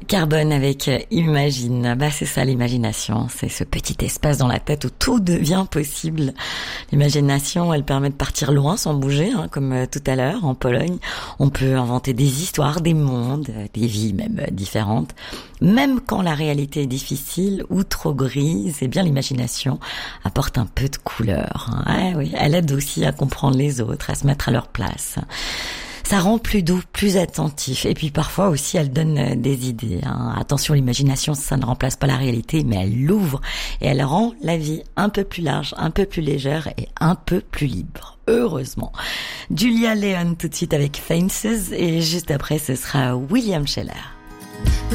Carbone avec Imagine. C'est ça l'imagination, c'est ce petit espace dans la tête où tout devient possible. L'imagination, elle permet de partir loin sans bouger, comme tout à l'heure en Pologne. On peut inventer des histoires, des mondes, des vies même différentes. Même quand la réalité est difficile ou trop grise, l'imagination apporte un peu de couleur. Oui, elle aide aussi à comprendre les autres, à se mettre à leur place. Ça rend plus doux, plus attentif. Et puis parfois aussi, elle donne des idées. Attention, l'imagination, ça ne remplace pas la réalité, mais elle l'ouvre et elle rend la vie un peu plus large, un peu plus légère et un peu plus libre. Heureusement. Julia Leon tout de suite avec Fences et juste après, ce sera William Scheller.